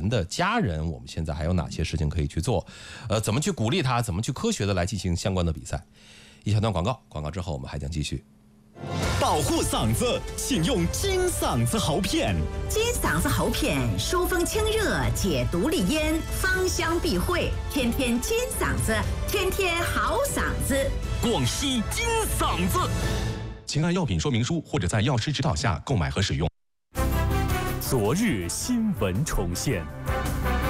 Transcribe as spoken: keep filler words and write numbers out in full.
人的家人，我们现在还有哪些事情可以去做？呃，怎么去鼓励他？怎么去科学的来进行相关的比赛？一小段广告，广告之后我们还将继续。 保护嗓子，请用金嗓子喉片。 金嗓子喉片疏风清热，解毒利咽，芳香避秽，天天金嗓子，天天好嗓子。 广西金嗓子， 请按药品说明书或者在药师指导下购买和使用。 昨日新闻重现。